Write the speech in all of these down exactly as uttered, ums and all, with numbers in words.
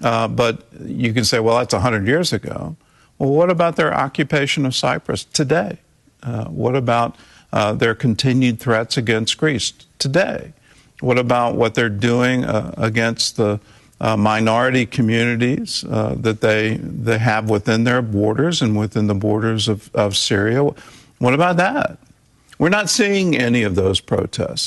Uh, but you can say, well, that's one hundred years ago. Well, what about their occupation of Cyprus today? Uh, what about uh, their continued threats against Greece today? What about what they're doing uh, against the uh, minority communities uh, that they they have within their borders and within the borders of, of Syria? What about that? We're not seeing any of those protests.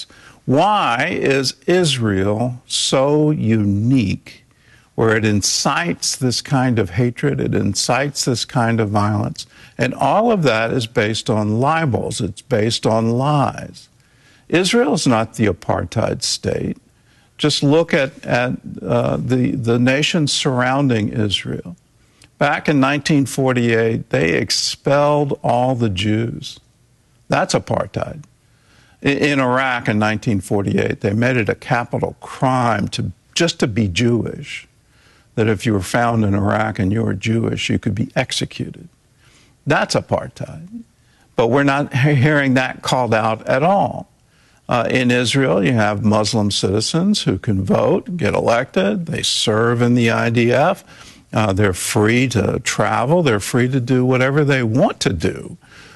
Why is Israel so unique, where it incites this kind of hatred, it incites this kind of violence, and all of that is based on libels, it's based on lies. Israel is not the apartheid state. Just look at, at uh, the, the nations surrounding Israel. Back in nineteen forty-eight, they expelled all the Jews. That's apartheid. In, in Iraq in nineteen forty-eight, they made it a capital crime to just to be Jewish, that if you were found in Iraq and you were Jewish, you could be executed. That's apartheid. But we're not hearing that called out at all. Uh, in Israel, you have Muslim citizens who can vote, get elected, they serve in the I D F, uh, they're free to travel, they're free to do whatever they want to do.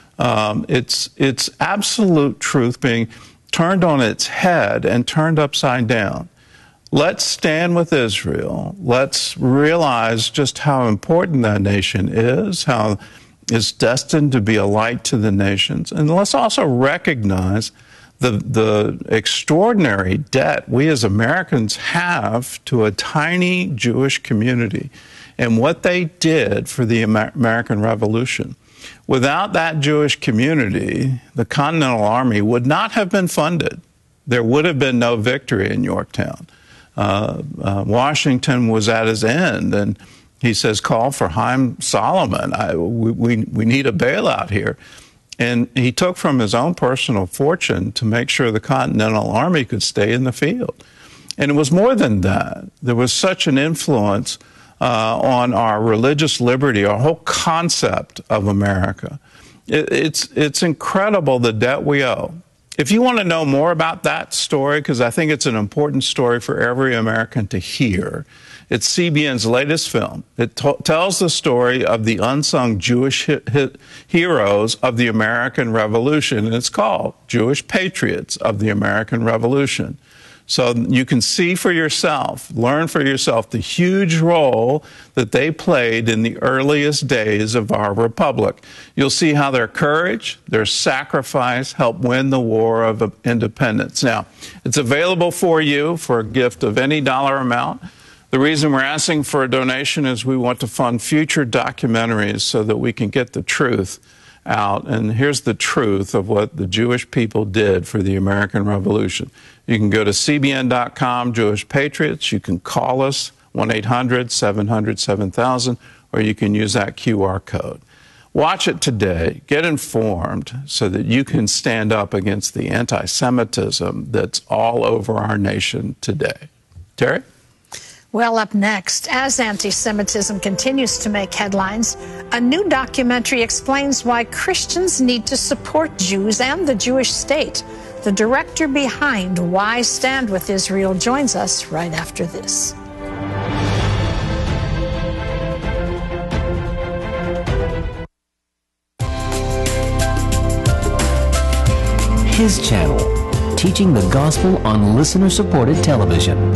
Um, it's, it's absolute truth being turned on its head and turned upside down. Let's stand with Israel. Let's realize just how important that nation is, how it's destined to be a light to the nations. And let's also recognize the, the extraordinary debt we as Americans have to a tiny Jewish community and what they did for the Amer- American Revolution. Without that Jewish community, the Continental Army would not have been funded. There would have been no victory in Yorktown. Uh, uh, Washington was at his end, and he says, call for Haym Salomon. I, we, we, we need a bailout here. And he took from his own personal fortune to make sure the Continental Army could stay in the field. And it was more than that. There was such an influence uh, on our religious liberty, our whole concept of America. It, it's, it's incredible the debt we owe. If you want to know more about that story, because I think it's an important story for every American to hear, it's C B N's latest film. It t- tells the story of the unsung Jewish hi- hi- heroes of the American Revolution, and it's called Jewish Patriots of the American Revolution. So you can see for yourself, learn for yourself the huge role that they played in the earliest days of our republic. You'll see how their courage, their sacrifice helped win the War of Independence. Now, it's available for you for a gift of any dollar amount. The reason we're asking for a donation is we want to fund future documentaries so that we can get the truth out. And here's the truth of what the Jewish people did for the American Revolution. You can go to C B N dot com, Jewish Patriots. You can call us, one eight hundred, seven hundred, seven thousand, or you can use that Q R code. Watch it today. Get informed so that you can stand up against the anti-Semitism that's all over our nation today. Terry? Well, up next, as anti-Semitism continues to make headlines, a new documentary explains why Christians need to support Jews and the Jewish state. The director behind Why Stand With Israel joins us right after this. His channel, teaching the gospel on listener-supported television.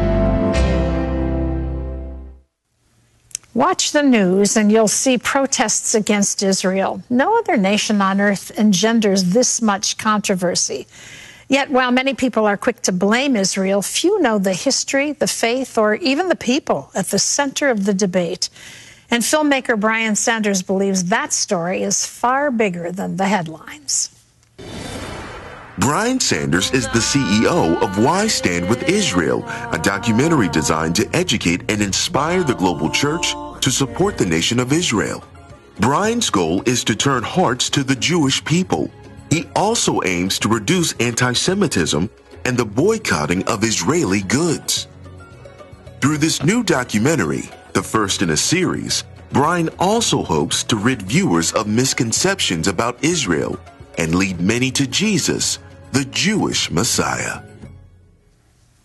Watch the news and you'll see protests against Israel. No other nation on earth engenders this much controversy. Yet, while many people are quick to blame Israel, few know the history, the faith, or even the people at the center of the debate. And filmmaker Brian Sanders believes that story is far bigger than the headlines. Brian Sanders is the C E O of Why Stand With Israel, a documentary designed to educate and inspire the global church to support the nation of Israel. Brian's goal is to turn hearts to the Jewish people. He also aims to reduce anti-Semitism and the boycotting of Israeli goods. Through this new documentary, the first in a series, Brian also hopes to rid viewers of misconceptions about Israel and lead many to Jesus, the Jewish Messiah.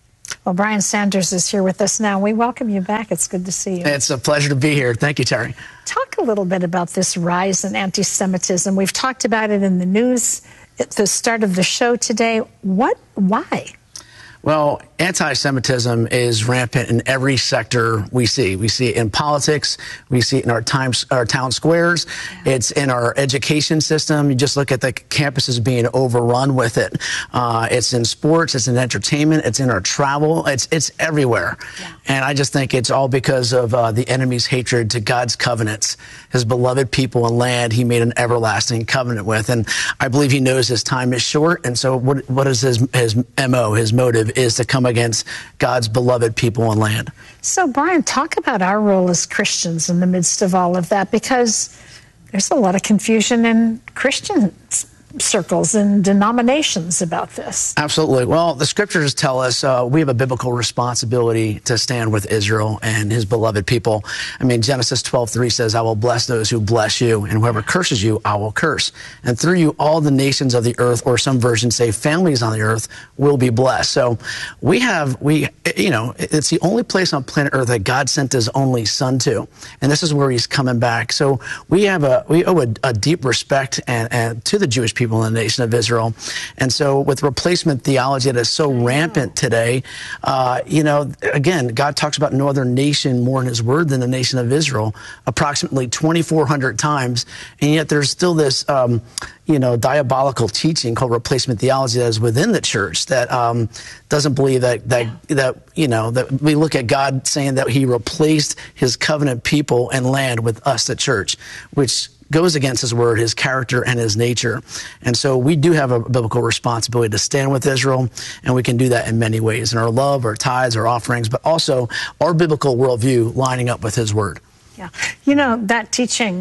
Well, Brian Sanders is here with us now. We welcome you back. It's good to see you. It's a pleasure to be here. Thank you, Terry. Talk a little bit about this rise in anti-Semitism. We've talked about it in the news at the start of the show today. What? Why? Well, anti-Semitism is rampant in every sector we see. We see it in politics. We see it in our, times, our town squares. Yeah. It's in our education system. You just look at the campuses being overrun with it. Uh, it's in sports. It's in entertainment. It's in our travel. It's it's everywhere. Yeah. And I just think it's all because of uh, the enemy's hatred to God's covenants, his beloved people and land he made an everlasting covenant with. And I believe he knows his time is short. And so what what is his, his M O, his motive, is to come against God's beloved people and land. So, Brian, talk about our role as Christians in the midst of all of that, because there's a lot of confusion in Christian circles and denominations about this. Absolutely. Well, the scriptures tell us uh, we have a biblical responsibility to stand with Israel and his beloved people. I mean, Genesis twelve three says, I will bless those who bless you, and whoever curses you, I will curse. And through you, all the nations of the earth, or some versions say families on the earth, will be blessed. So we have, we, you know, it's the only place on planet earth that God sent his only son to. And this is where he's coming back. So we have a, we owe a, a deep respect and, and to the Jewish people in the nation of Israel. And so with replacement theology that is so rampant today, uh, you know, again, God talks about no other nation more in his word than the nation of Israel, approximately twenty-four hundred times. And yet there's still this, um, you know, diabolical teaching called replacement theology that is within the church that um, doesn't believe that, that, that, you know, that we look at God saying that he replaced his covenant people and land with us, the church, which goes against his word, his character, and his nature. And so we do have a biblical responsibility to stand with Israel, and we can do that in many ways, in our love, our tithes, our offerings, but also our biblical worldview lining up with his word. Yeah. You know, that teaching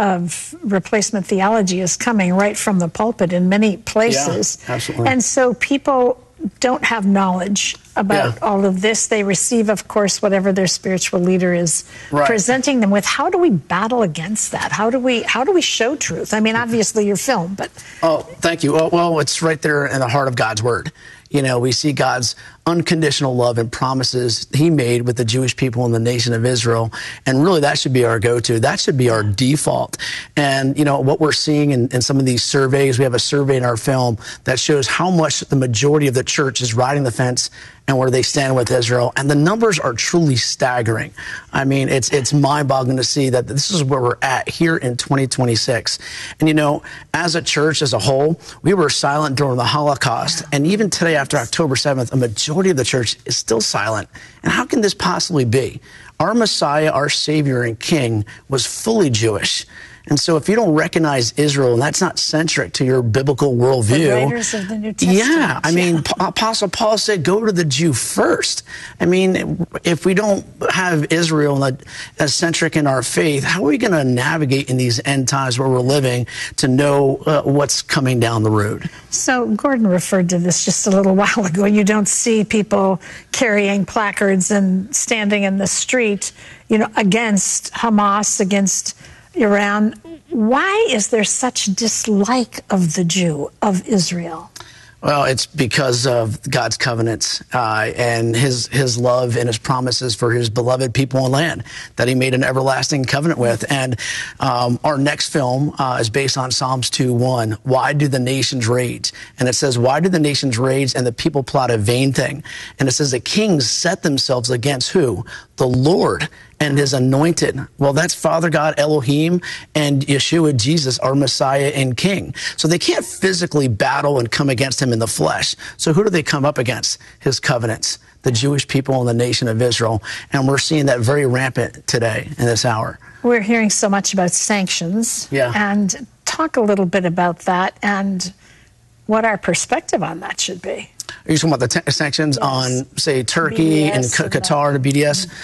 of replacement theology is coming right from the pulpit in many places. Yeah, absolutely. And so people don't have knowledge about yeah. all of this. They receive, of course, whatever their spiritual leader is right. presenting them with. How do we battle against that? How do we how do we show truth? I mean, obviously your film, but... Oh, thank you. Well, well, it's right there in the heart of God's word. You know, we see God's unconditional love and promises he made with the Jewish people in the nation of Israel. And really, that should be our go-to. That should be our default. And, you know, what we're seeing in, in some of these surveys, we have a survey in our film that shows how much the majority of the church is riding the fence and where they stand with Israel. And the numbers are truly staggering. I mean, it's it's mind-boggling to see that this is where we're at here in twenty twenty-six. And, you know, as a church as a whole, we were silent during the Holocaust. And even today, after October seventh, a majority of the church is still silent. And how can this possibly be? Our Messiah, our Savior and King, was fully Jewish. And so if you don't recognize Israel, and that's not centric to your biblical worldview. The writers of the New Testament. Yeah, I mean, yeah. Apostle Paul said, go to the Jew first. I mean, if we don't have Israel as centric in our faith, how are we going to navigate in these end times where we're living to know uh, what's coming down the road? So Gordon referred to this just a little while ago. You don't see people carrying placards and standing in the street, you know, against Hamas, against Iran. Why is there such dislike of the Jew, of Israel? Well, it's because of God's covenants uh, and his his love and his promises for his beloved people and land that he made an everlasting covenant with. And um, our next film uh, is based on Psalms two one. Why do the nations rage? And it says, why do the nations rage and the people plot a vain thing? And it says the kings set themselves against who? The Lord and his anointed. Well, that's Father God, Elohim, and Yeshua, Jesus, our Messiah and King. So they can't physically battle and come against him in the flesh. So who do they come up against? His covenants, the Jewish people and the nation of Israel. And we're seeing that very rampant today in this hour. We're hearing so much about sanctions. Yeah. And talk a little bit about that and what our perspective on that should be. Are you talking about the t- sanctions yes. on, say, Turkey B D S and Q- Qatar, the B D S? Mm-hmm.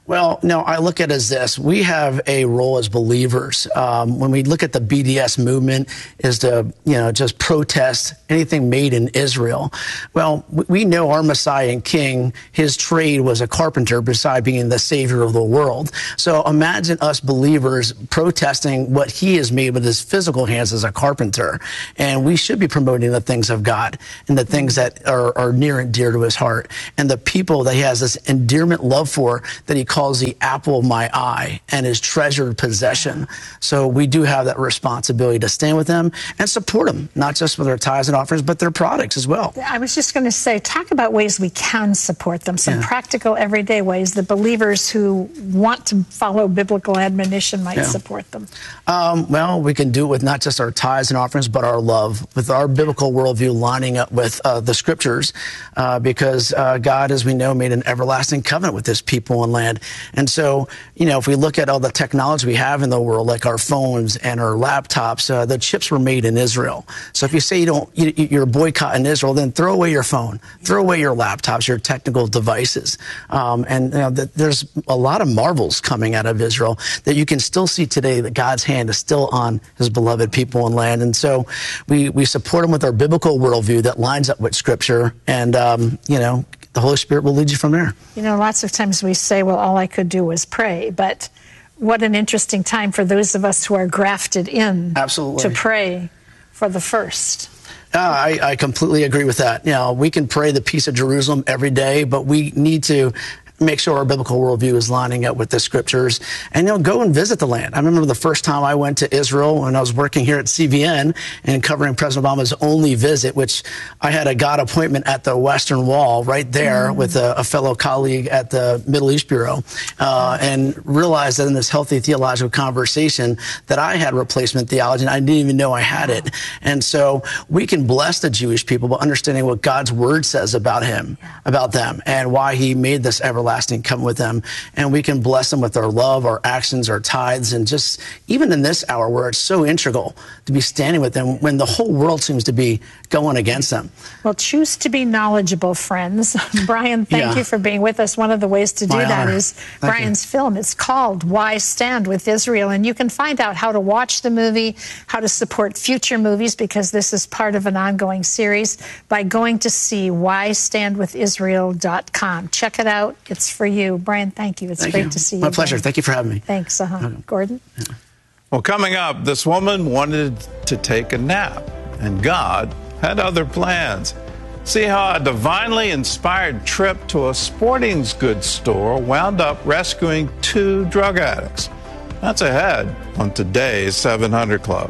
Well, no, I look at it as this. We have a role as believers. Um, when we look at the B D S movement, is to, you know, just protest anything made in Israel. Well, we know our Messiah and King, his trade was a carpenter beside being the savior of the world. So imagine us believers protesting what he has made with his physical hands as a carpenter. And we should be promoting the things of God and the things that are, are near and dear to his heart and the people that he has this endearment love for that he calls the apple of my eye and his treasured possession. So we do have that responsibility to stand with them and support them, not just with their tithes and offerings, but their products as well. I was just going to say, talk about ways we can support them, some Yeah. practical, everyday ways the believers who want to follow biblical admonition might Yeah. support them. Um, well, we can do it with not just our tithes and offerings, but our love, with our biblical worldview lining up with uh, the scriptures, uh, because uh, God, as we know, made an everlasting covenant with his people and land. And so, you know, if we look at all the technology we have in the world, like our phones and our laptops, uh, the chips were made in Israel. So if you say you don't, you, you're boycotting Israel, then throw away your phone, throw away your laptops, your technical devices. Um, and you know, the, there's a lot of marvels coming out of Israel that you can still see today that God's hand is still on his beloved people and land. And so we, we support them with our biblical worldview that lines up with scripture. And, um, you know, the Holy Spirit will lead you from there. You know, lots of times we say, well, all I could do was pray, but what an interesting time for those of us who are grafted in Absolutely. to pray for the first. Uh, I, I completely agree with that. You know, we can pray the peace of Jerusalem every day, but we need to make sure our biblical worldview is lining up with the scriptures. And, you know, go and visit the land. I remember the first time I went to Israel when I was working here at C B N and covering President Obama's only visit, which I had a God appointment at the Western Wall right there mm. with a, a fellow colleague at the Middle East Bureau, uh, and realized that in this healthy theological conversation that I had replacement theology and I didn't even know I had it. And so we can bless the Jewish people by understanding what God's word says about him, about them, and why he made this everlasting Everlasting come with them, and we can bless them with our love, our actions, our tithes, and just even in this hour where it's so integral to be standing with them when the whole world seems to be going against them. Well, choose to be knowledgeable, friends. Brian, thank Yeah. you for being with us. One of the ways to do My that honor. is Thank Brian's film. It's called Why Stand with Israel, and you can find out how to watch the movie, how to support future movies, because this is part of an ongoing series, by going to see why stand with israel dot com. Check it out. It's for you. Brian, thank you. It's Thank great you. to see you. My pleasure. again. Thank you for having me. Thanks. Uh-huh. Gordon? Well, coming up, this woman wanted to take a nap, and God had other plans. See how a divinely inspired trip to a sporting goods store wound up rescuing two drug addicts. That's ahead on today's seven hundred Club.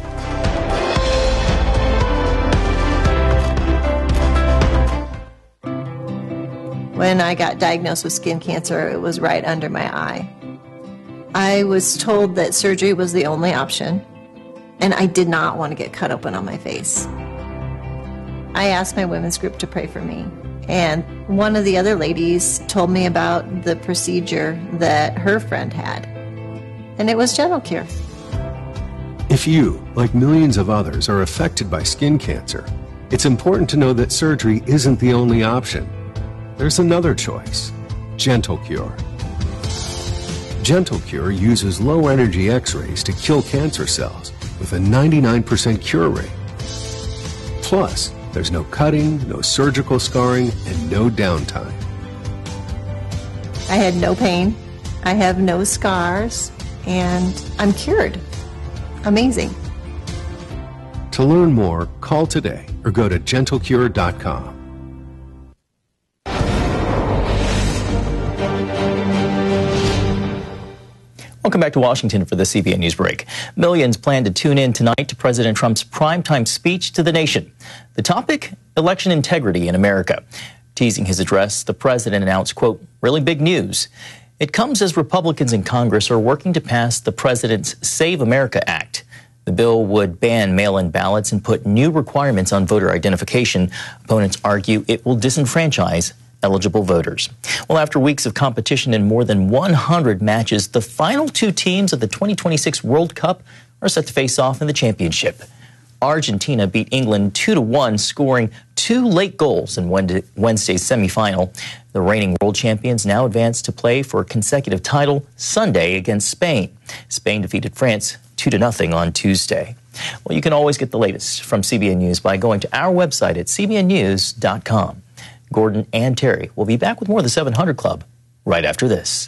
When I got diagnosed with skin cancer, it was right under my eye. I was told that surgery was the only option, and I did not want to get cut open on my face. I asked my women's group to pray for me, and one of the other ladies told me about the procedure that her friend had, and it was Gentle Cure. If you, like millions of others, are affected by skin cancer, it's important to know that surgery isn't the only option. There's another choice, Gentle Cure. Gentle Cure uses low-energy X-rays to kill cancer cells with a ninety-nine percent cure rate. Plus, there's no cutting, no surgical scarring, and no downtime. I had no pain, I have no scars, and I'm cured. Amazing. To learn more, call today or go to gentle cure dot com. Welcome back to Washington for the C B N News Break. Millions plan to tune in tonight to President Trump's primetime speech to the nation. The topic, election integrity in America. Teasing his address, the president announced, quote, really big news. It comes as Republicans in Congress are working to pass the president's Save America Act. The bill would ban mail-in ballots and put new requirements on voter identification. Opponents argue it will disenfranchise eligible voters. Well, after weeks of competition in more than one hundred matches, the final two teams of the twenty twenty-six World Cup are set to face off in the championship. Argentina beat England two to one, scoring two late goals in Wednesday's semifinal. The reigning world champions now advance to play for a consecutive title Sunday against Spain. Spain defeated France two to nothing on Tuesday. Well, you can always get the latest from C B N News by going to our website at c b n news dot com. Gordon and Terry will be back with more of the seven hundred Club right after this.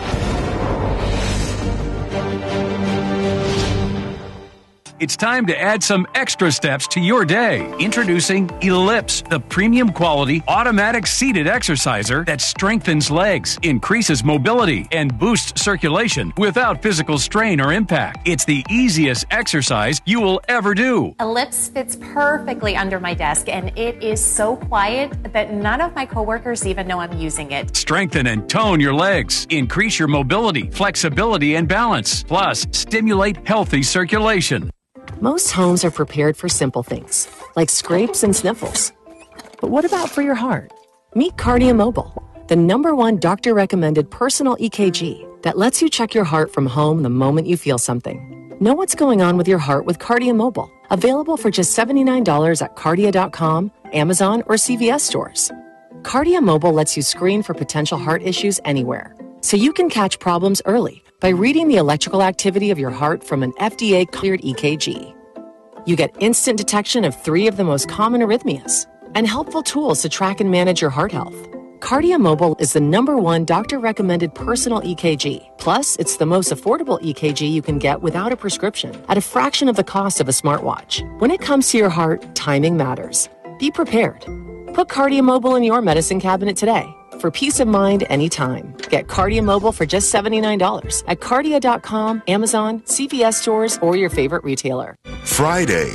It's time to add some extra steps to your day. Introducing Ellipse, the premium quality automatic seated exerciser that strengthens legs, increases mobility, and boosts circulation without physical strain or impact. It's the easiest exercise you will ever do. Ellipse fits perfectly under my desk, and it is so quiet that none of my coworkers even know I'm using it. Strengthen and tone your legs. Increase your mobility, flexibility, and balance. Plus, stimulate healthy circulation. Most homes are prepared for simple things, like scrapes and sniffles. But what about for your heart? Meet KardiaMobile, the number one doctor-recommended personal E K G that lets you check your heart from home the moment you feel something. Know what's going on with your heart with KardiaMobile, available for just seventy-nine dollars at kardia dot com, Amazon, or C V S stores. KardiaMobile lets you screen for potential heart issues anywhere, so you can catch problems early by reading the electrical activity of your heart from an F D A-cleared E K G. You get instant detection of three of the most common arrhythmias and helpful tools to track and manage your heart health. KardiaMobile is the number one doctor-recommended personal E K G. Plus, it's the most affordable E K G you can get without a prescription at a fraction of the cost of a smartwatch. When it comes to your heart, timing matters. Be prepared. Put KardiaMobile in your medicine cabinet today. For peace of mind anytime. Get KardiaMobile for just seventy-nine dollars at kardia dot com, Amazon, C V S stores, or your favorite retailer. Friday,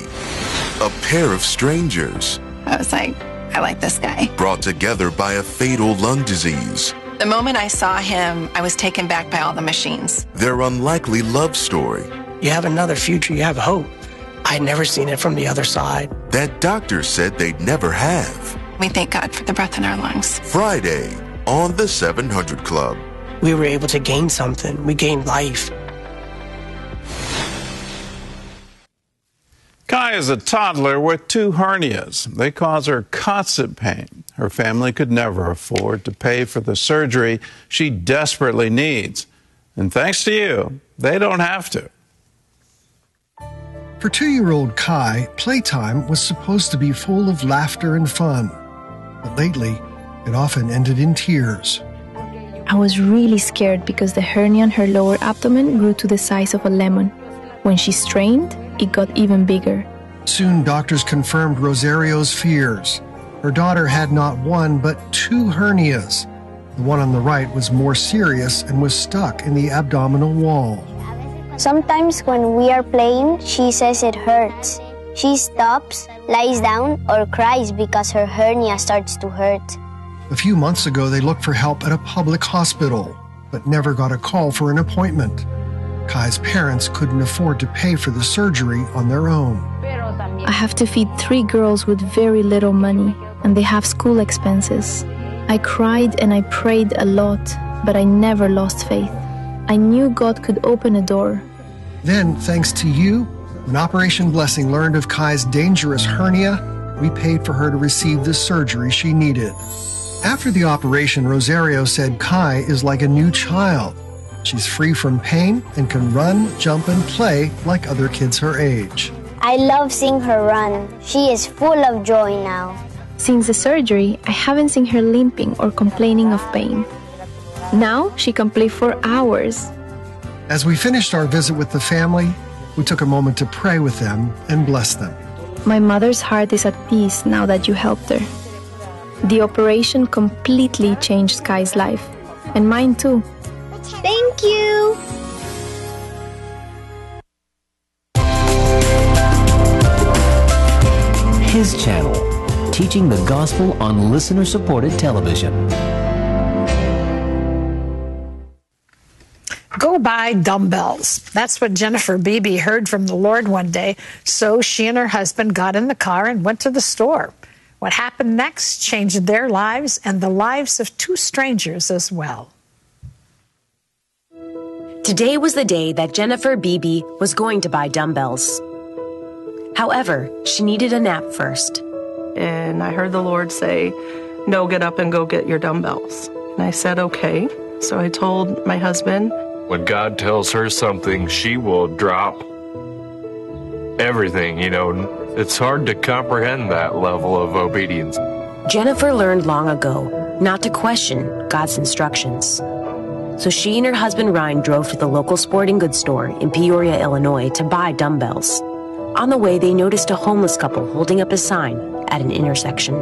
a pair of strangers. I was like, I like this guy. Brought together by a fatal lung disease. The moment I saw him, I was taken back by all the machines. Their unlikely love story. You have another future, you have hope. I'd never seen it from the other side. That doctors said they'd never have. We thank God for the breath in our lungs. Friday on the seven hundred Club. We were able to gain something. We gained life. Kai is a toddler with two hernias. They cause her constant pain. Her family could never afford to pay for the surgery she desperately needs. And thanks to you, they don't have to. For two-year-old Kai, playtime was supposed to be full of laughter and fun. But lately, it often ended in tears. I was really scared because the hernia in her lower abdomen grew to the size of a lemon. When she strained, it got even bigger. Soon, doctors confirmed Rosario's fears. Her daughter had not one, but two hernias. The one on the right was more serious and was stuck in the abdominal wall. Sometimes when we are playing, she says it hurts. She stops, lies down, or cries because her hernia starts to hurt. A few months ago, they looked for help at a public hospital, but never got a call for an appointment. Kai's parents couldn't afford to pay for the surgery on their own. I have to feed three girls with very little money, and they have school expenses. I cried and I prayed a lot, but I never lost faith. I knew God could open a door. Then, thanks to you, when Operation Blessing learned of Kai's dangerous hernia, we paid for her to receive the surgery she needed. After the operation, Rosario said Kai is like a new child. She's free from pain and can run, jump, and play like other kids her age. I love seeing her run. She is full of joy now. Since the surgery, I haven't seen her limping or complaining of pain. Now she can play for hours. As we finished our visit with the family, we took a moment to pray with them and bless them. My mother's heart is at peace now that you helped her. The operation completely changed Kai's life, and mine too. Thank you! His channel, teaching the gospel on listener-supported television. Go buy dumbbells. That's what Jennifer Beebe heard from the Lord one day. So she and her husband got in the car and went to the store. What happened next changed their lives and the lives of two strangers as well. Today was the day that Jennifer Beebe was going to buy dumbbells. However, she needed a nap first. And I heard the Lord say, no, get up and go get your dumbbells. And I said, okay. So I told my husband. When God tells her something, she will drop everything, you know. It's hard to comprehend that level of obedience. Jennifer learned long ago not to question God's instructions. So she and her husband Ryan drove to the local sporting goods store in Peoria, Illinois to buy dumbbells. On the way, they noticed a homeless couple holding up a sign at an intersection.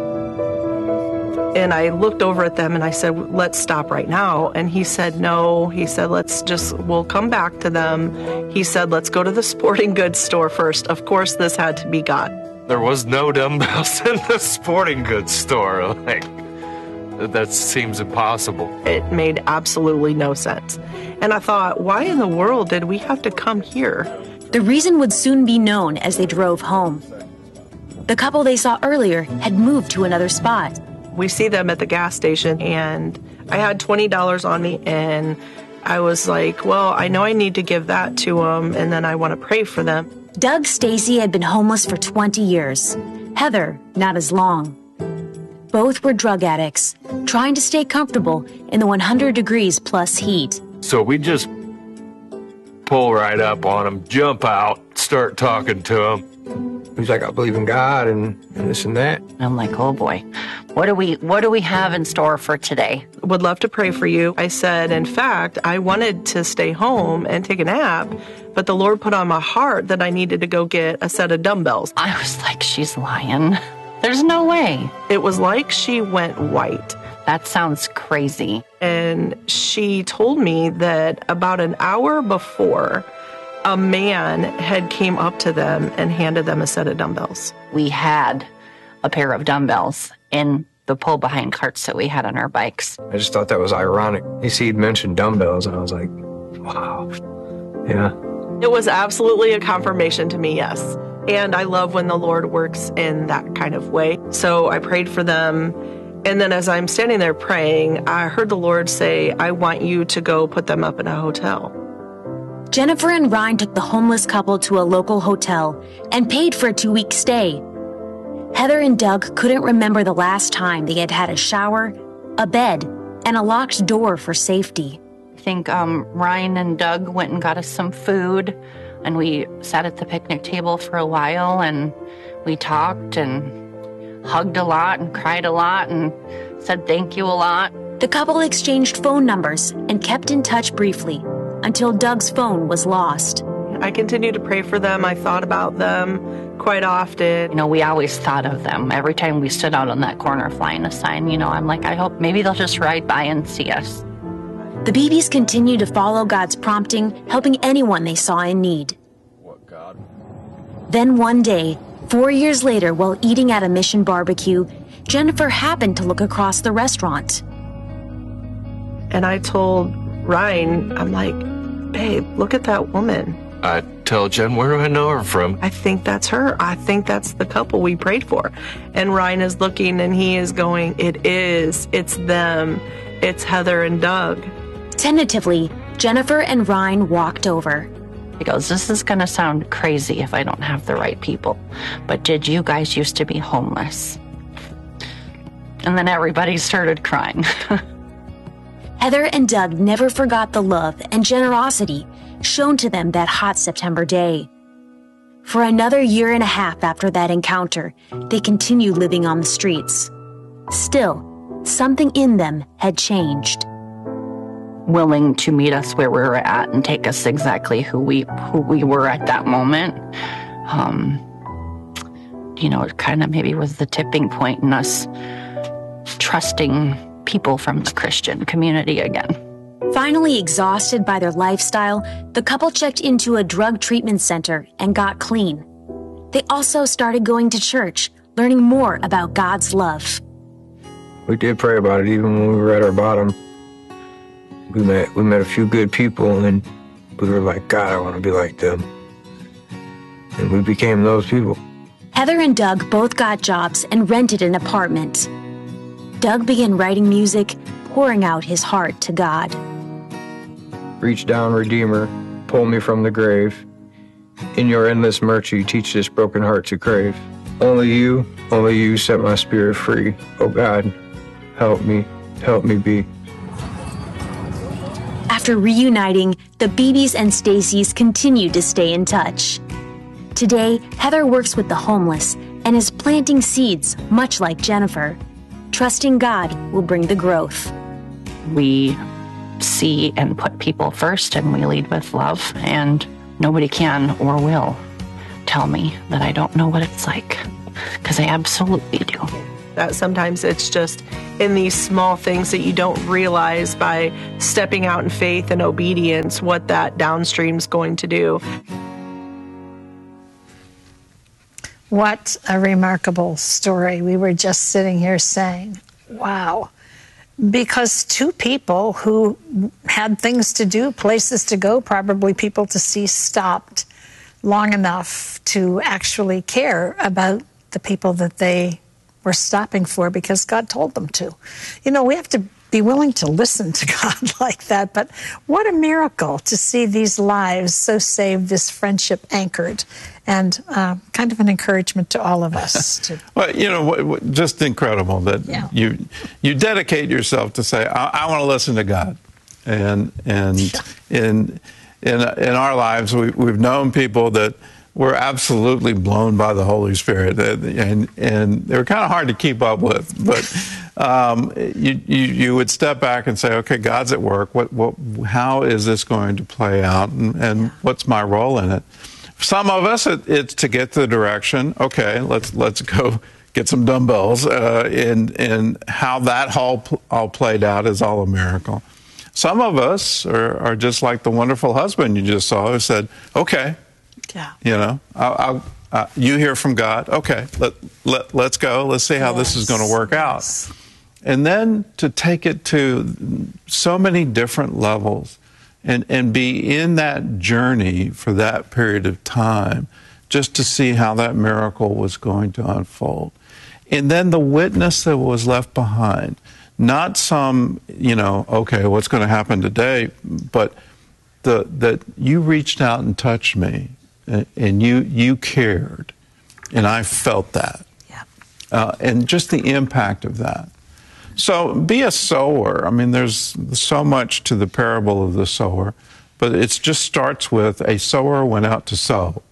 And I looked over at them and I said, let's stop right now. And he said, no. He said, let's just, we'll come back to them. He said, let's go to the sporting goods store first. Of course, this had to be God. There was no dumbbells in the sporting goods store. Like, that seems impossible. It made absolutely no sense. And I thought, why in the world did we have to come here? The reason would soon be known as they drove home. The couple they saw earlier had moved to another spot. We see them at the gas station, and I had twenty dollars on me, and I was like, well, I know I need to give that to them, and then I want to pray for them. Doug Stacy had been homeless for twenty years. Heather, not as long. Both were drug addicts, trying to stay comfortable in the one hundred degrees plus heat. So we just pull right up on him, jump out, start talking to him. He's like, I believe in God and, and this and that. I'm like, oh boy, what do we what do we have in store for today? Would love to pray for you. I said, in fact, I wanted to stay home and take a nap, but the Lord put on my heart that I needed to go get a set of dumbbells. I was like, she's lying. There's no way. It was like she went white. That sounds crazy. And she told me that about an hour before, a man had came up to them and handed them a set of dumbbells. We had a pair of dumbbells in the pull-behind carts that we had on our bikes. I just thought that was ironic. You see, he'd mentioned dumbbells, and I was like, wow, yeah. It was absolutely a confirmation to me, yes. And I love when the Lord works in that kind of way. So I prayed for them. And then as I'm standing there praying, I heard the Lord say, I want you to go put them up in a hotel. Jennifer and Ryan took the homeless couple to a local hotel and paid for a two-week stay. Heather and Doug couldn't remember the last time they had had a shower, a bed, and a locked door for safety. I think um, Ryan and Doug went and got us some food, and we sat at the picnic table for a while, and we talked and hugged a lot and cried a lot and said thank you a lot. The couple exchanged phone numbers and kept in touch briefly until Doug's phone was lost. I continued to pray for them. I thought about them quite often. You know, we always thought of them. Every time we stood out on that corner flying a sign, you know, I'm like, I hope maybe they'll just ride by and see us. The Beebes continued to follow God's prompting, helping anyone they saw in need. What, God? Then one day, four years later, while eating at a mission barbecue, Jennifer happened to look across the restaurant. And I told Ryan, I'm like, babe, look at that woman. I tell Jen, where do I know her from? I think that's her. I think that's the couple we prayed for. And Ryan is looking and he is going, it is. It's them. It's Heather and Doug. Tentatively, Jennifer and Ryan walked over. He goes, this is going to sound crazy if I don't have the right people, but did you guys used to be homeless? And then everybody started crying. Heather and Doug never forgot the love and generosity shown to them that hot September day. For another year and a half after that encounter, they continued living on the streets. Still, something in them had changed. Willing to meet us where we were at and take us exactly who we who we were at that moment. Um, you know, it kind of maybe was the tipping point in us trusting people from the Christian community again. Finally exhausted by their lifestyle, the couple checked into a drug treatment center and got clean. They also started going to church, learning more about God's love. We did pray about it even when we were at our bottom. We met we met a few good people, and we were like, God, I want to be like them. And we became those people. Heather and Doug both got jobs and rented an apartment. Doug began writing music, pouring out his heart to God. Reach down, Redeemer, pull me from the grave. In your endless mercy, teach this broken heart to crave. Only you, only you set my spirit free. Oh God, help me, help me be. After reuniting, the Beebes and Stacys continued to stay in touch. Today, Heather works with the homeless and is planting seeds, much like Jennifer. Trusting God will bring the growth. We see and put people first, and we lead with love, and nobody can or will tell me that I don't know what it's like, because I absolutely do. That sometimes it's just in these small things that you don't realize by stepping out in faith and obedience what that downstream's going to do. What a remarkable story. We were just sitting here saying, wow. Because two people who had things to do, places to go, probably people to see, stopped long enough to actually care about the people that they were stopping for because God told them to. You know, we have to be willing to listen to God like that, but what a miracle to see these lives so saved, this friendship anchored, and uh, kind of an encouragement to all of us. To well, you know, what, what, just incredible that yeah. you you dedicate yourself to say, I, I want to listen to God. And and yeah. in, in, in our lives, we, we've known people that were absolutely blown by the Holy Spirit, and and they were kind of hard to keep up with. But um, you, you you would step back and say, okay, God's at work. What what how is this going to play out, and, and yeah. what's my role in it? For some of us, it, it's to get the direction. Okay, let's let's go get some dumbbells, uh, and and how that all all played out is all a miracle. Some of us are, are just like the wonderful husband you just saw, who said, okay. Yeah. You know, I'll, I'll, uh, you hear from God. Okay, let, let, let's go. Let's see how yes. this is going to work yes. out. And then to take it to so many different levels and, and be in that journey for that period of time just to see how that miracle was going to unfold. And then the witness that was left behind, not some, you know, okay, what's going to happen today, but the, that you reached out and touched me. And you you cared, and I felt that, yeah. uh, and just the impact of that. So be a sower. I mean, there's so much to the parable of the sower, but it just starts with a sower went out to sow.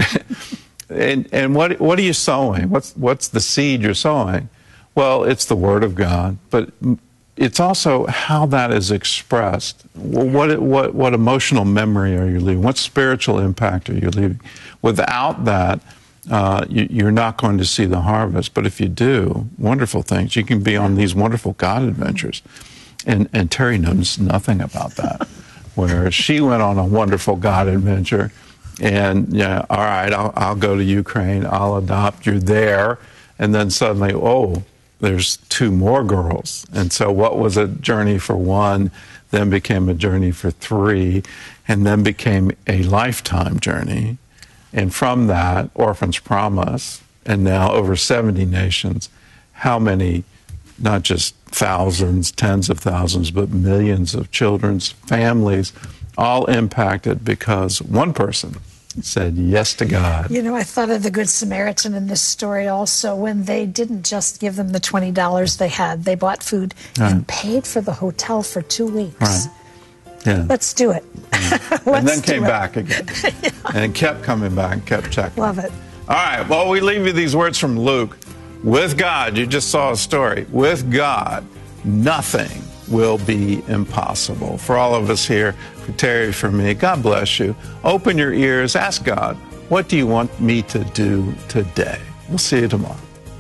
and and what what are you sowing? What's what's the seed you're sowing? Well, it's the Word of God, but it's also how that is expressed. What, what, what emotional memory are you leaving? What spiritual impact are you leaving? Without that, uh, you, you're not going to see the harvest. But if you do, wonderful things. You can be on these wonderful God adventures. And, and Terry knows nothing about that, where she went on a wonderful God adventure. And, yeah, all right, I'll, I'll go to Ukraine. I'll adopt. You're there. And then suddenly, oh, there's two more girls. And so what was a journey for one then became a journey for three, and then became a lifetime journey. And from that, Orphans Promise, and now over seventy nations, how many, not just thousands, tens of thousands, but millions of children's families, all impacted because one person said yes to God. You know, I thought of the Good Samaritan in this story also, when they didn't just give them the twenty dollars they had. They bought food right. and paid for the hotel for two weeks. Right. Yeah. Let's do it. Yeah. Let's and then came it. back again. yeah. And kept coming back, kept checking. Love it. All right, well, we leave you these words from Luke. With God, you just saw a story. With God, nothing will be impossible. For all of us here, for Terry, for me, God bless you. Open your ears, ask God, what do you want me to do today? We'll see you tomorrow.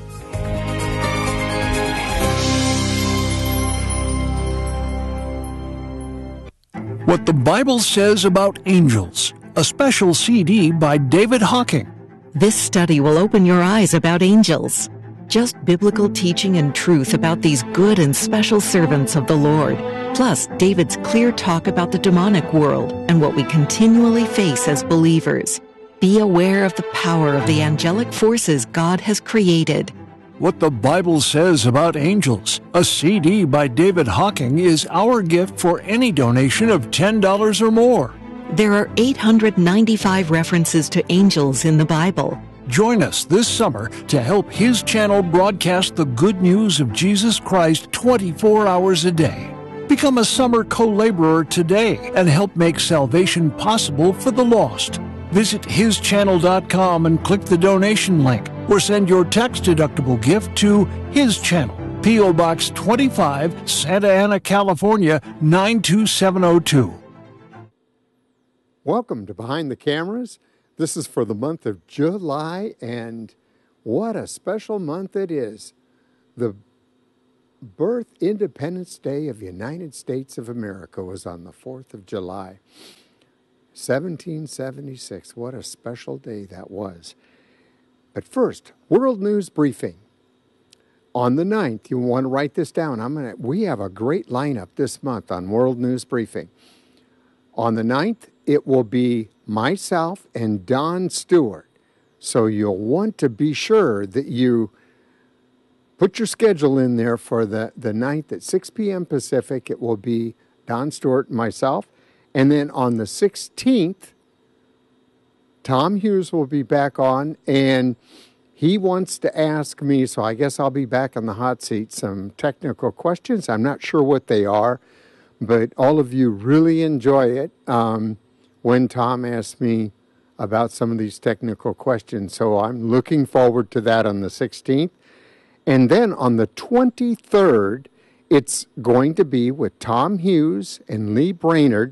What the Bible Says About Angels, a special C D by David Hocking. This study will open your eyes about angels. Just biblical teaching and truth about these good and special servants of the Lord. Plus, David's clear talk about the demonic world and what we continually face as believers. Be aware of the power of the angelic forces God has created. What the Bible Says About Angels, a C D by David Hocking, is our gift for any donation of ten dollars or more. There are eight hundred ninety-five references to angels in the Bible. Join us this summer to help His channel broadcast the good news of Jesus Christ twenty-four hours a day. Become a summer co-laborer today and help make salvation possible for the lost. Visit his channel dot com and click the donation link, or send your tax-deductible gift to His Channel, P O Box twenty-five, Santa Ana, California, nine two seven oh two. Welcome to Behind the Cameras. This is for the month of July, and what a special month it is. The birth Independence Day of the United States of America was on the fourth of July, seventeen seventy-six. What a special day that was. But first, World News Briefing. On the ninth, you want to write this down. I'm gonna. We have a great lineup this month on World News Briefing. On the ninth, it will be myself and Don Stewart. So you'll want to be sure that you put your schedule in there for the, the ninth at six p.m. Pacific. It will be Don Stewart and myself. And then on the sixteenth, Tom Hughes will be back on, and he wants to ask me, so I guess I'll be back on the hot seat, some technical questions. I'm not sure what they are, but all of you really enjoy it um, when Tom asks me about some of these technical questions. So I'm looking forward to that on the sixteenth. And then on the twenty-third, it's going to be with Tom Hughes and Lee Brainerd.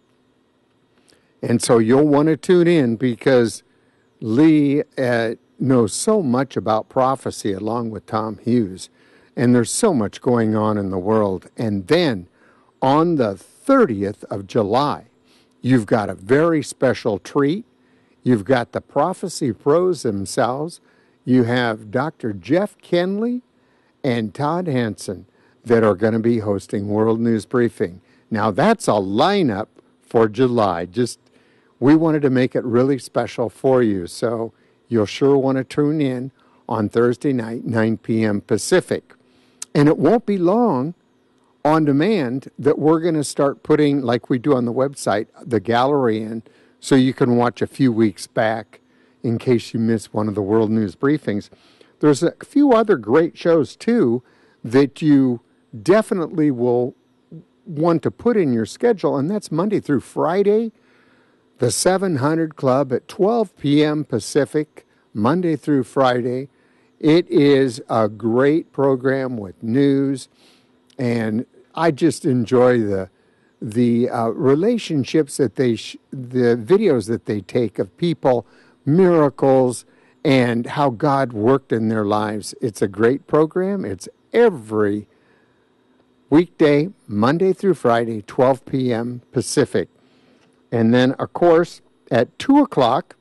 And so you'll want to tune in because Lee uh, knows so much about prophecy along with Tom Hughes. And there's so much going on in the world. And then on the thirtieth of July, you've got a very special treat. You've got the Prophecy Pros themselves. You have Doctor Jeff Kenley and Todd Hansen that are going to be hosting World News Briefing. Now, that's a lineup for July. Just, we wanted to make it really special for you. So you'll sure want to tune in on Thursday night, nine p.m. Pacific. And it won't be long on demand that we're going to start putting, like we do on the website, the gallery in, so you can watch a few weeks back in case you miss one of the World News Briefings. There's a few other great shows, too, that you definitely will want to put in your schedule, and that's Monday through Friday, the seven hundred Club at twelve p.m. Pacific, Monday through Friday. It is a great program with news, and I just enjoy the the uh, relationships that they, sh- the videos that they take of people, miracles, and how God worked in their lives. It's a great program. It's every weekday, Monday through Friday, twelve p.m. Pacific. And then, of course, at two o'clock,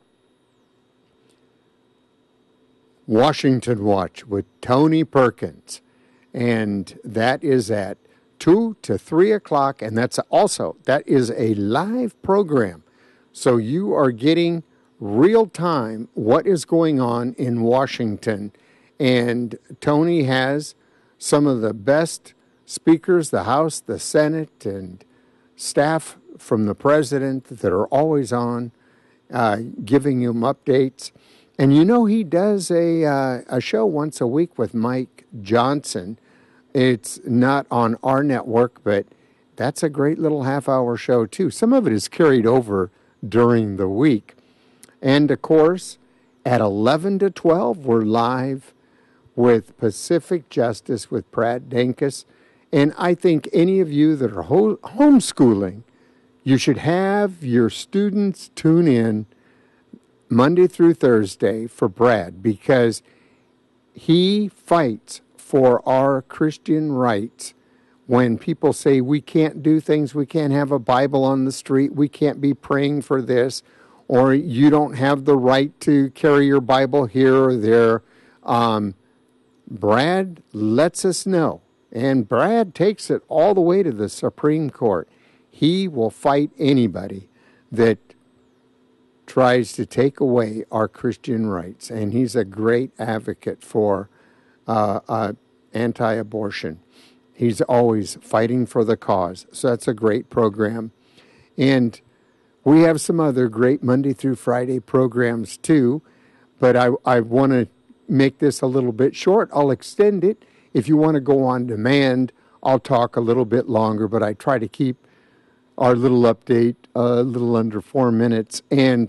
Washington Watch with Tony Perkins. And that is at two to three o'clock, and that's also, that is a live program. So you are getting real time what is going on in Washington. And Tony has some of the best speakers, the House, the Senate, and staff from the president that are always on, uh, giving him updates. And you know, he does a, uh, a show once a week with Mike Johnson. It's not on our network, but that's a great little half-hour show, too. Some of it is carried over during the week. And, of course, at eleven to twelve, we're live with Pacific Justice with Brad Dankus. And I think any of you that are ho- homeschooling, you should have your students tune in Monday through Thursday for Brad, because he fights for our Christian rights. When people say we can't do things, we can't have a Bible on the street, we can't be praying for this, or you don't have the right to carry your Bible here or there, um, Brad lets us know. And Brad takes it all the way to the Supreme Court. He will fight anybody that tries to take away our Christian rights. And he's a great advocate for uh, uh, anti-abortion. He's always fighting for the cause. So that's a great program. And we have some other great Monday through Friday programs too. but I, I want to make this a little bit short. I'll extend it. If you want to go on demand, I'll talk a little bit longer, but I try to keep our little update a little under four minutes. And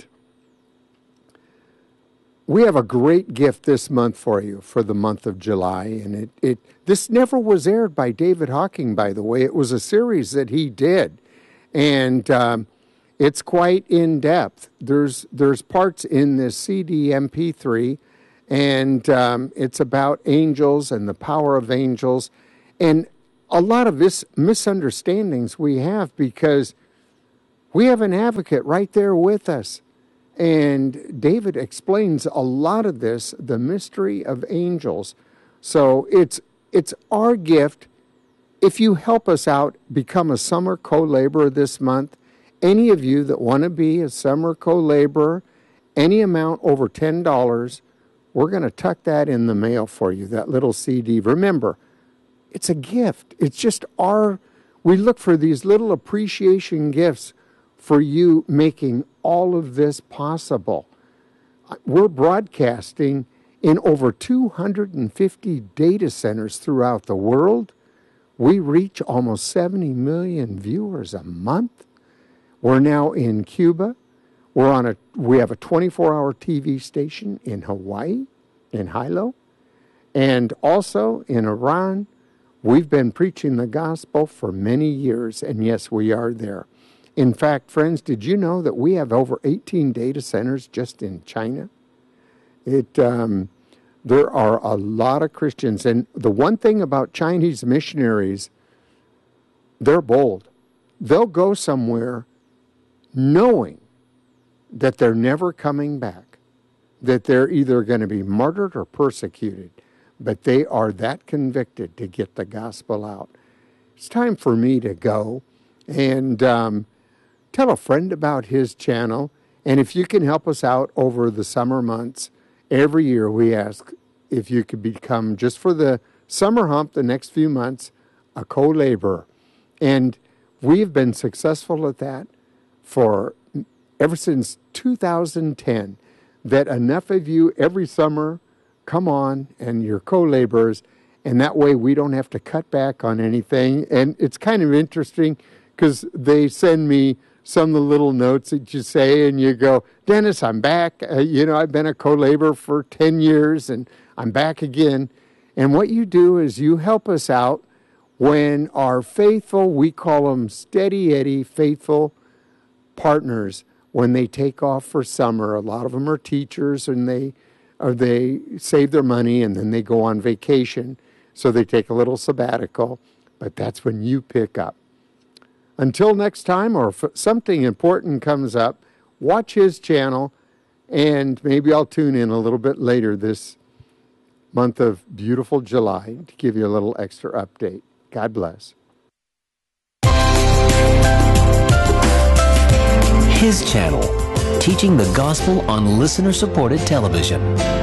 we have a great gift this month for you for the month of July. And it, it this never was aired by David Hawking, by the way. It was a series that he did. And um, it's quite in-depth. There's, there's parts in this C D M P three, and um, it's about angels and the power of angels. And a lot of this misunderstandings we have because we have an advocate right there with us. And David explains a lot of this, the mystery of angels. So it's it's our gift. If you help us out, become a summer co-laborer this month. Any of you that want to be a summer co-laborer, any amount over ten dollars, we're going to tuck that in the mail for you, that little C D. Remember, it's a gift. It's just our, we look for these little appreciation gifts for you making all of this possible. We're broadcasting in over two hundred fifty data centers throughout the world. We reach almost seventy million viewers a month. We're now in Cuba. We're on a, we have a twenty-four hour T V station in Hawaii, in Hilo, and also in Iran. We've been preaching the gospel for many years, and yes, we are there. In fact, friends, did you know that we have over eighteen data centers just in China? It, um, there are a lot of Christians, and the one thing about Chinese missionaries, they're bold. They'll go somewhere knowing that they're never coming back, that they're either going to be martyred or persecuted, but they are that convicted to get the gospel out. It's time for me to go, and um, tell a friend about his channel. And if you can help us out over the summer months, every year we ask if you could become, just for the summer hump, the next few months, a co-laborer. And we've been successful at that for ever since two thousand ten, that enough of you every summer come on and you're co-laborers, and that way we don't have to cut back on anything. And it's kind of interesting because they send me some of the little notes that you say, and you go, Dennis, I'm back. Uh, you know, I've been a co-laborer for ten years, and I'm back again. And what you do is you help us out when our faithful, we call them steady Eddie, faithful partners, when they take off for summer. A lot of them are teachers, and they or they save their money, and then they go on vacation. So they take a little sabbatical, but that's when you pick up. Until next time, or if something important comes up, watch his channel, and maybe I'll tune in a little bit later this month of beautiful July to give you a little extra update. God bless. His channel, teaching the gospel on listener-supported television.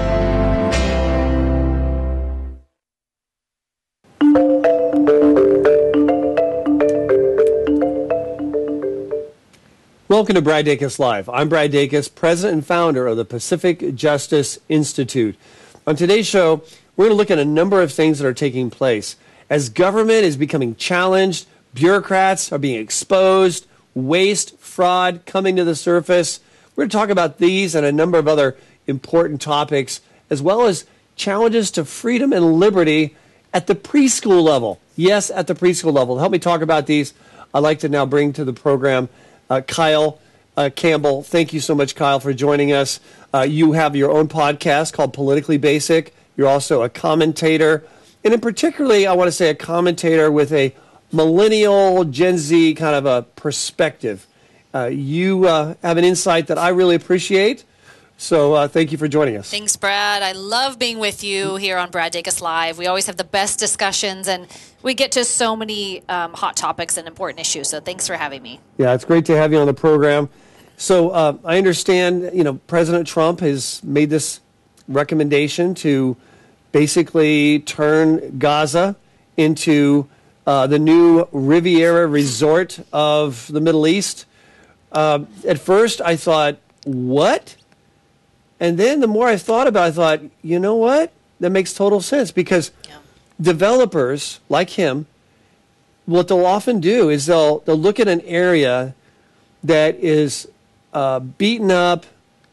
Welcome to Brad Dacus Live. I'm Brad Dacus, president and founder of the Pacific Justice Institute. On today's show, we're going to look at a number of things that are taking place. As government is becoming challenged, bureaucrats are being exposed, waste, fraud coming to the surface. We're going to talk about these and a number of other important topics, as well as challenges to freedom and liberty at the preschool level. Yes, at the preschool level. To help me talk about these, I'd like to now bring to the program Uh, Kyle uh, Campbell. Thank you so much, Kyle, for joining us. Uh, you have your own podcast called Politically Basic. You're also a commentator, and in particularly, I want to say a commentator with a millennial, Gen Z kind of a perspective. Uh, you uh, have an insight that I really appreciate, so uh, thank you for joining us. Thanks, Brad. I love being with you here on Brad Dacus Live. We always have the best discussions, and we get to so many um, hot topics and important issues, so thanks for having me. Yeah, it's great to have you on the program. So uh, I understand, you know, President Trump has made this recommendation to basically turn Gaza into uh, the new Riviera resort of the Middle East. Uh, at first, I thought, what? And then the more I thought about it, I thought, you know what? That makes total sense, because yeah. developers like him, what they'll often do is they'll they'll look at an area that is uh, beaten up,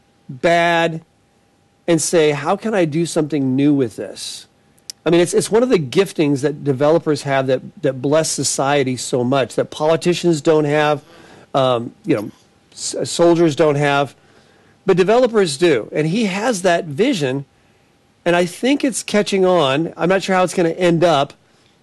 bad, and say, how can I do something new with this? I mean, it's it's one of the giftings that developers have that that bless society so much, that politicians don't have, um, you know, s- soldiers don't have, but developers do. And he has that vision, and I think it's catching on. I'm not sure how it's going to end up,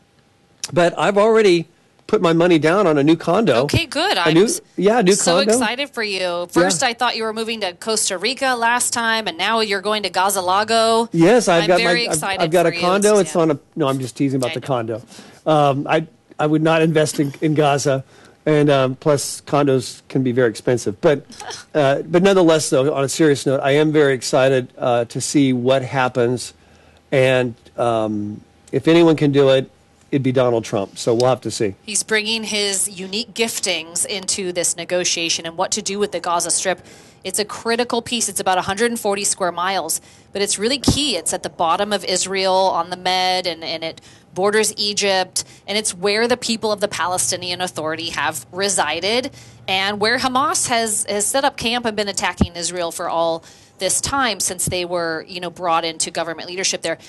but I've already put my money down on a new condo. Okay, good. A I'm new, yeah, new so condo. excited for you. First, Yeah. I thought you were moving to Costa Rica last time, and now you're going to Gaza Lago. Yes, I've I'm got very my. I've, excited I've got for a you. condo. It's on a. No, I'm just teasing about the condo. Um, I I would not invest in, in Gaza, and um, plus condos can be very expensive. But uh, but nonetheless, though, on a serious note, I am very excited uh, to see what happens, and um, if anyone can do it, it'd be Donald Trump. So we'll have to see. He's bringing his unique giftings into this negotiation and what to do with the Gaza Strip. It's a critical piece. It's about one hundred forty square miles, but it's really key. It's at the bottom of Israel on the Med, and, and it borders Egypt, and it's where the people of the Palestinian Authority have resided and where Hamas has, has set up camp and been attacking Israel for all this time since they were, you know, brought into government leadership there.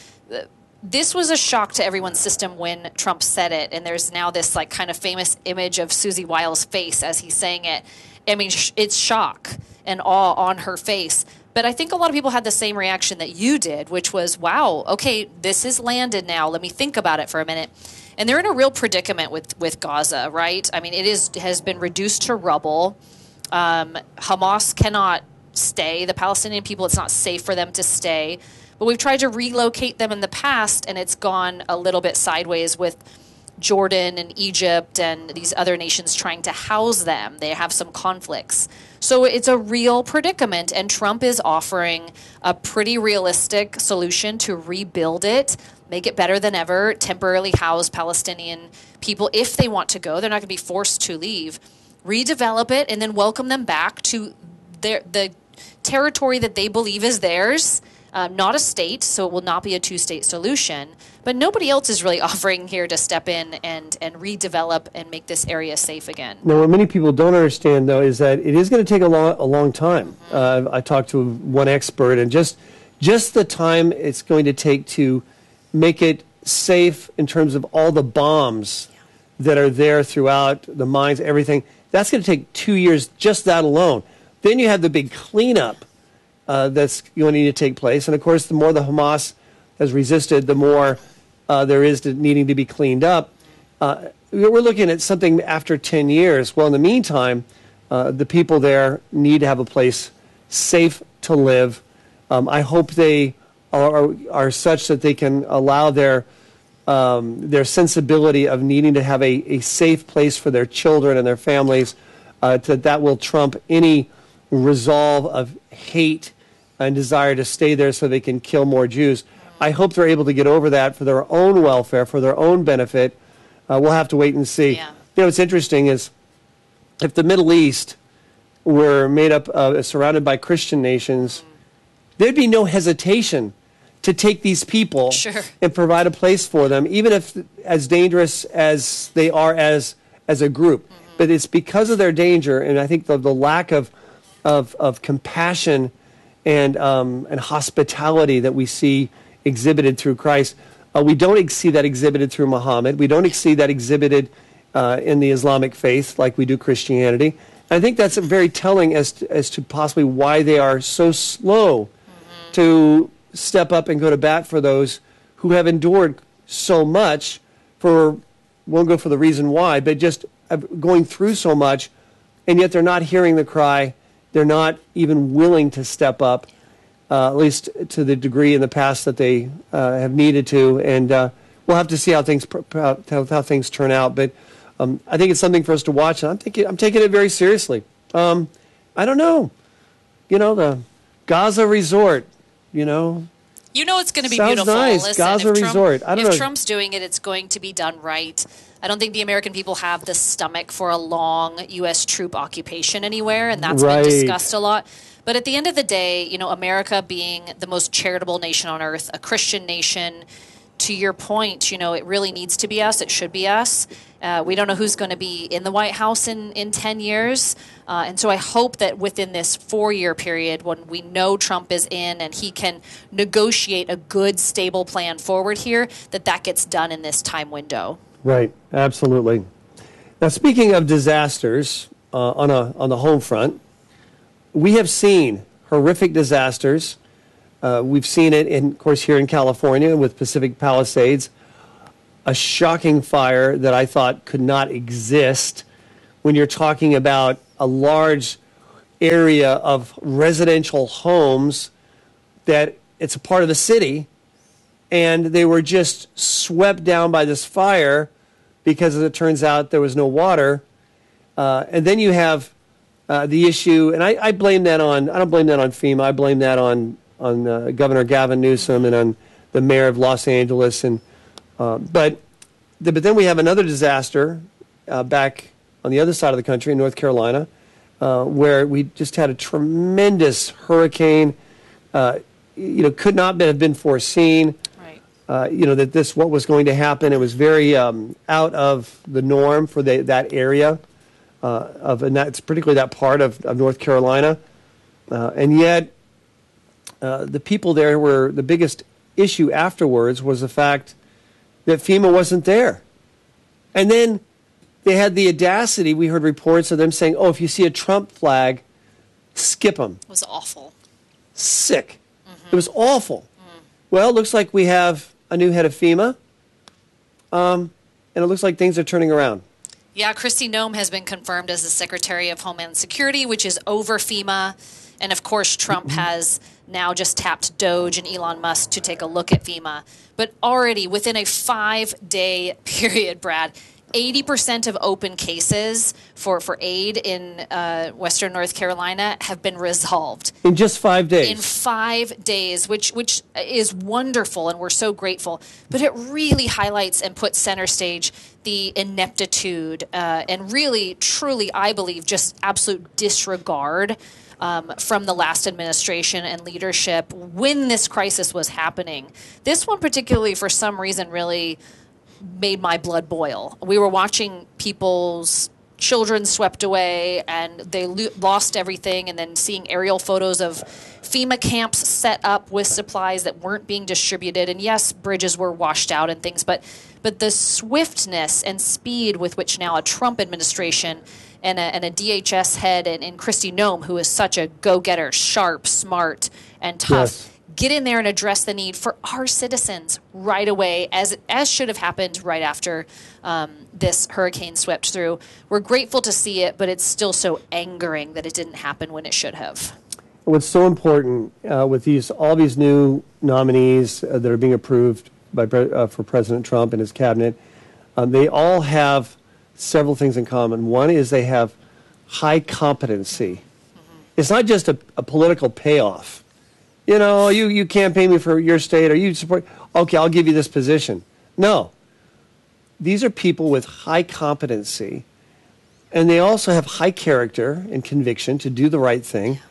This was a shock to everyone's system when Trump said it, and there's now this like kind of famous image of Susie Wiles' face as he's saying it. I mean, sh- it's shock and awe on her face. But I think a lot of people had the same reaction that you did, which was, wow, okay, this is landed now. Let me think about it for a minute. And they're in a real predicament with, with Gaza, right? I mean, it is has been reduced to rubble. Um, Hamas cannot stay. The Palestinian people, it's not safe for them to stay. But we've tried to relocate them in the past, and it's gone a little bit sideways with Jordan and Egypt and these other nations trying to house them. They have some conflicts. So it's a real predicament, and Trump is offering a pretty realistic solution to rebuild it, make it better than ever, temporarily house Palestinian people if they want to go. They're not going to be forced to leave. Redevelop it, and then welcome them back to their, the territory that they believe is theirs. Um, not a state, so it will not be a two-state solution. But nobody else is really offering here to step in and, and redevelop and make this area safe again. Now, what many people don't understand, though, is that it is going to take a long, a long time. Mm-hmm. Uh, I talked to one expert, and just just the time it's going to take to make it safe in terms of all the bombs yeah. that are there throughout the mines, everything, that's going to take two years, just that alone. Then you have the big cleanup Uh, that's going to need to take place. And, of course, the more the Hamas has resisted, the more uh, there is to needing to be cleaned up. Uh, we're looking at something after ten years. Well, in the meantime, uh, the people there need to have a place safe to live. Um, I hope they are, are such that they can allow their um, their sensibility of needing to have a, a safe place for their children and their families, uh, to, that will trump any resolve of hate and desire to stay there so they can kill more Jews. I hope they're able to get over that for their own welfare, for their own benefit. Uh, we'll have to wait and see. Yeah. You know, what's interesting is if the Middle East were made up, uh, surrounded by Christian nations, there'd be no hesitation to take these people sure. and provide a place for them, even if as dangerous as they are as as a group. Mm-hmm. But it's because of their danger, and I think the, the lack of, of, of compassion and um, and hospitality that we see exhibited through Christ. Uh, we don't ex- see that exhibited through Muhammad. We don't ex- see that exhibited uh, in the Islamic faith like we do Christianity. And I think that's very telling as to, as to possibly why they are so slow mm-hmm. to step up and go to bat for those who have endured so much for, won't go for the reason why, but just going through so much, and yet they're not hearing the cry. They're not even willing to step up, uh, at least to the degree in the past that they uh, have needed to. And uh, we'll have to see how things how, how things turn out. But um, I think it's something for us to watch, and I'm thinking I'm taking it very seriously. Um, I don't know, you know, the Gaza resort, you know, You know it's going to be Sounds beautiful. nice. Listen, Gaza if Trump, Resort. I don't if know. Trump's doing it, it's going to be done right. I don't think the American people have the stomach for a long U S troop occupation anywhere, and that's Right. been discussed a lot. But at the end of the day, you know, America being the most charitable nation on earth, a Christian nation, to your point, you know, it really needs to be us. It should be us. Uh, we don't know who's going to be in the White House in, in ten years. Uh, and so I hope that within this four-year period, when we know Trump is in and he can negotiate a good, stable plan forward here, that that gets done in this time window. Right, absolutely. Now, speaking of disasters uh, on a on the home front, we have seen horrific disasters. Uh, we've seen it, in, of course, here in California with Pacific Palisades, a shocking fire that I thought could not exist when you're talking about a large area of residential homes that it's a part of the city, and they were just swept down by this fire because, as it turns out, there was no water. Uh, and then you have uh, the issue, and I, I blame that on, I don't blame that on FEMA, I blame that on on uh, Governor Gavin Newsom and on the mayor of Los Angeles. And uh, but, the, but then we have another disaster uh, back on the other side of the country in North Carolina, uh, where we just had a tremendous hurricane, uh, you know, could not have been foreseen. Right. Uh, you know, that this, what was going to happen. It was very um, out of the norm for the, that area, uh, of, and that's particularly that part of, of North Carolina. Uh, and yet, Uh, the people there were, the biggest issue afterwards was the fact that FEMA wasn't there. And then they had the audacity, we heard reports of them saying, oh, if you see a Trump flag, skip them. It was awful. Sick. Mm-hmm. It was awful. Mm. Well, it looks like we have a new head of FEMA, um, and it looks like things are turning around. Yeah, Kristi Noem has been confirmed as the Secretary of Homeland Security, which is over FEMA. And, of course, Trump mm-hmm. has now just tapped Doge and Elon Musk to take a look at FEMA. But already within a five-day period, Brad, eighty percent of open cases for, for aid in uh, Western North Carolina have been resolved. In just five days. In five days, which which is wonderful, and we're so grateful. But it really highlights and puts center stage the ineptitude uh, and really, truly, I believe, just absolute disregard Um, from the last administration and leadership when this crisis was happening. This one particularly, for some reason, really made my blood boil. We were watching people's children swept away, and they lo- lost everything, and then seeing aerial photos of FEMA camps set up with supplies that weren't being distributed. And yes, bridges were washed out and things, but but the swiftness and speed with which now a Trump administration and a, and a D H S head and, and Kristi Noem, who is such a go-getter, sharp, smart, and tough, Yes. get in there and address the need for our citizens right away, as as should have happened right after um, this hurricane swept through. We're grateful to see it, but it's still so angering that it didn't happen when it should have. What's so important uh, with these all these new nominees uh, that are being approved by uh, for President Trump and his cabinet, um, they all have several things in common. One is they have high competency. Mm-hmm. It's not just a, a political payoff. You know, you, you campaign me for your state, or you support, okay, I'll give you this position. No. These are people with high competency, and they also have high character and conviction to do the right thing.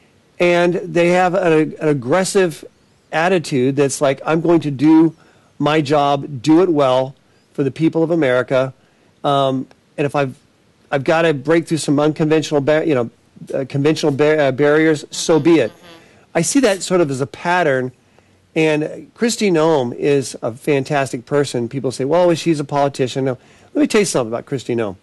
And they have an, an aggressive attitude that's like, I'm going to do my job, do it well for the people of America. Um, and if I've I've got to break through some unconventional, bar- you know, uh, conventional bar- uh, barriers, so be it. I see that sort of as a pattern. And Kristi Noem is a fantastic person. People say, well, she's a politician. No, let me tell you something about Kristi Noem.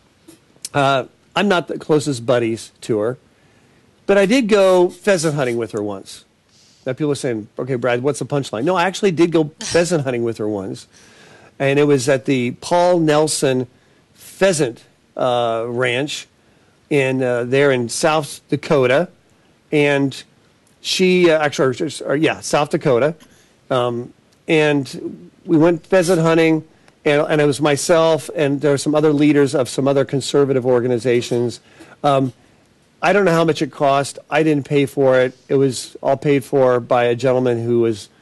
Uh, I'm not the closest buddies to her, but I did go pheasant hunting with her once. Now people are saying, okay, Brad, what's the punchline? No, I actually did go pheasant hunting with her once. And it was at the Paul Nelson Pheasant uh, Ranch in uh, there in South Dakota. And she, uh, actually, or, or, yeah, South Dakota. Um, and we went pheasant hunting, and, and it was myself, and there were some other leaders of some other conservative organizations. Um, I don't know how much it cost. I didn't pay for it. It was all paid for by a gentleman who was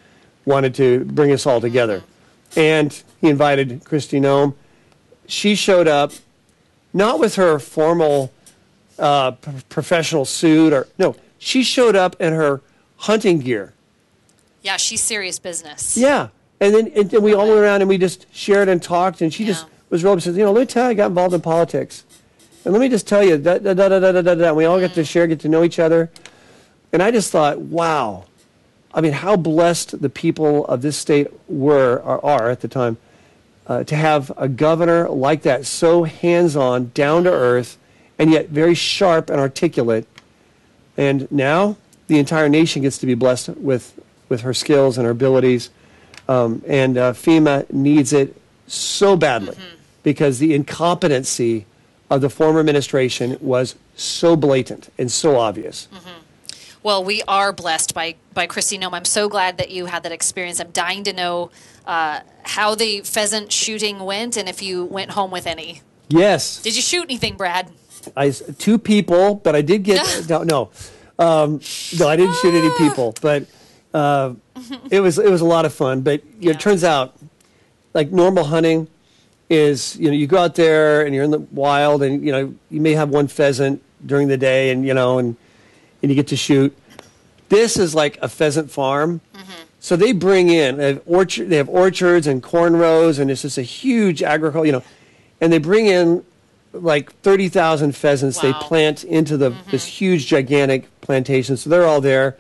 wanted to bring us all together. And he invited Kristi Noem. She showed up, not with her formal uh, p- professional suit, or no, she showed up in her hunting gear. Yeah, she's serious business. Yeah. And then and, and we all went around and we just shared and talked, and she yeah. just was real, said, you know, let me tell you, I got involved in politics. And let me just tell you, da, da, da, da, da, da, da. We all get to share, get to know each other. And I just thought, wow. I mean, how blessed the people of this state were, or are at the time, uh, to have a governor like that, so hands-on, down to earth, and yet very sharp and articulate. And now the entire nation gets to be blessed with, with her skills and her abilities. Um, and uh, FEMA needs it so badly mm-hmm. because the incompetency of the former administration was so blatant and so obvious. Mm-hmm. Well, we are blessed by, by Kristi Noem. I'm so glad that you had that experience. I'm dying to know uh, how the pheasant shooting went and if you went home with any. Yes. Did you shoot anything, Brad? I, two people, but I did get, no, no, um, no, I didn't shoot any people, but uh, it was it was a lot of fun. But you know, it turns out, like normal hunting is, you know, you go out there and you're in the wild and, you know, you may have one pheasant during the day and, you know, and, and you get to shoot. This is like a pheasant farm. Mm-hmm. So they bring in, they have, orchard, they have orchards and corn rows, and it's just a huge agriculture, you know, and they bring in like thirty thousand pheasants. Wow. They plant into the mm-hmm. this huge, gigantic plantation. So they're all there.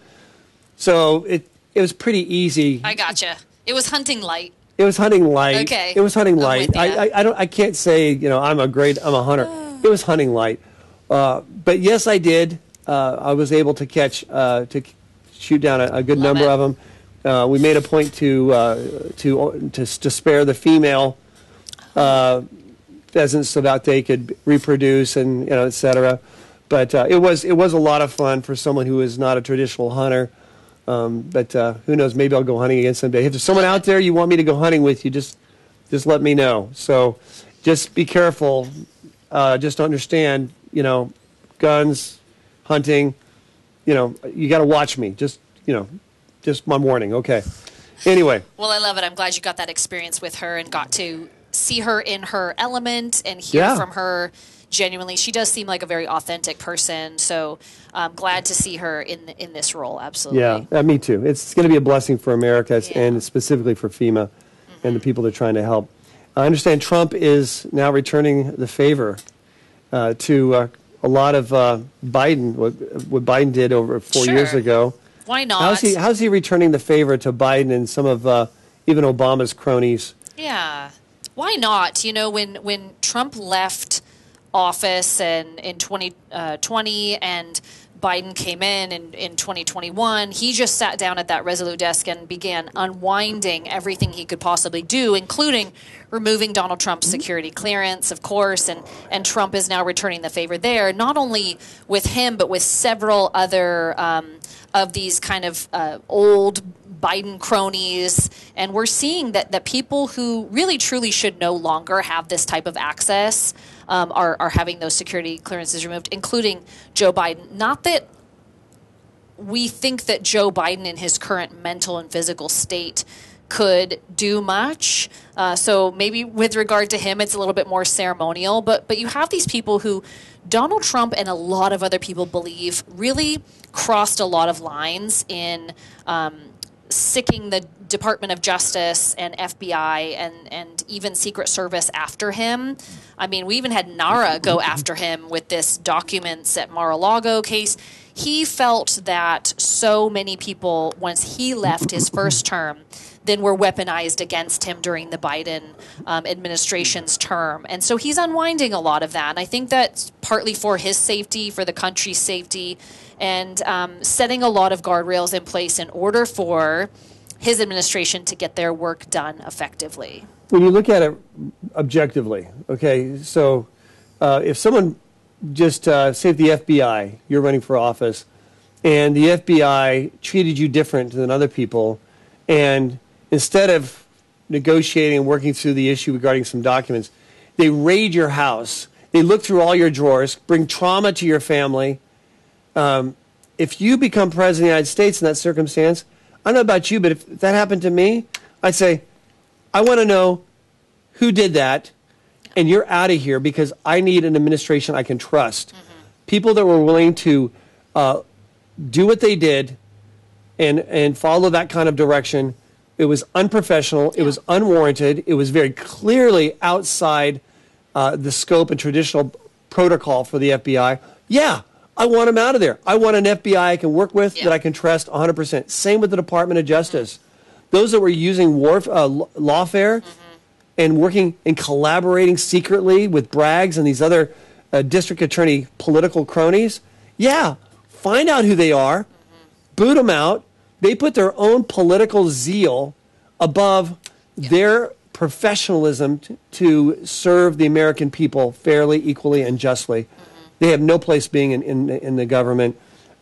So it it was pretty easy. I gotcha. It was hunting light. It was hunting light. Okay. It was hunting light. I, I I don't I can't say, you know, I'm a great I'm a hunter. It was hunting light. Uh, but yes, I did. Uh, I was able to catch uh, to shoot down a, a good Love number it. of them. Uh, we made a point to uh, to to to spare the female uh, pheasants so that they could reproduce and, you know, et cetera. But uh, it was it was a lot of fun for someone who is not a traditional hunter. Um, but uh, who knows? Maybe I'll go hunting again someday. If there's someone out there you want me to go hunting with, you just just let me know. So just be careful. Uh, just understand, you know, guns, hunting. You know, you got to watch me. Just you know, just my warning. Okay. Anyway. Well, I love it. I'm glad you got that experience with her and got to see her in her element and hear yeah. from her genuinely. She does seem like a very authentic person, so I'm glad to see her in in this role. Absolutely. Yeah, uh, me too. It's going to be a blessing for America yeah. and specifically for FEMA mm-hmm. and the people they're trying to help. I understand Trump is now returning the favor uh, to uh, a lot of uh, Biden, what, what Biden did over four sure. years ago. Why not? How's he, how's he returning the favor to Biden and some of uh, even Obama's cronies? Yeah. Why not? You know, when, when Trump left office and in twenty twenty and Biden came in, in in twenty twenty-one, he just sat down at that Resolute desk and began unwinding everything he could possibly do, including removing Donald Trump's security clearance, of course, and, and Trump is now returning the favor there, not only with him, but with several other um, of these kind of uh, old Biden cronies, and we're seeing that, that people who really truly should no longer have this type of access um, are, are having those security clearances removed, including Joe Biden. Not that we think that Joe Biden in his current mental and physical state could do much. Uh, so maybe with regard to him, it's a little bit more ceremonial, but, but you have these people who Donald Trump and a lot of other people believe really crossed a lot of lines in um, sicking the Department of Justice and F B I and, and even Secret Service after him. I mean, we even had NARA go after him with this documents at Mar-a-Lago case. He felt that so many people, once he left his first term, then were weaponized against him during the Biden um, administration's term. And so he's unwinding a lot of that. And I think that's partly for his safety, for the country's safety, and um, setting a lot of guardrails in place in order for his administration to get their work done effectively. When you look at it objectively, okay, so uh, if someone just, uh, say if the F B I, you're running for office, and the F B I treated you different than other people, and instead of negotiating and working through the issue regarding some documents, they raid your house, they look through all your drawers, bring trauma to your family. Um, if you become president of the United States in that circumstance, I don't know about you, but if that happened to me, I'd say, I want to know who did that, and you're out of here because I need an administration I can trust. Mm-hmm. People that were willing to uh, do what they did and and follow that kind of direction. It was unprofessional. Yeah. It was unwarranted. It was very clearly outside uh, the scope and traditional protocol for the F B I. Yeah, I want them out of there. I want an F B I I can work with, yeah. that I can trust one hundred percent. Same with the Department of Justice. Mm-hmm. Those that were using warf- uh, lawfare mm-hmm. and working and collaborating secretly with Braggs and these other uh, district attorney political cronies, yeah, find out who they are, mm-hmm. boot them out. They put their own political zeal above yeah. their professionalism to, to serve the American people fairly, equally, and justly. Mm-hmm. They have no place being in, in, in the government.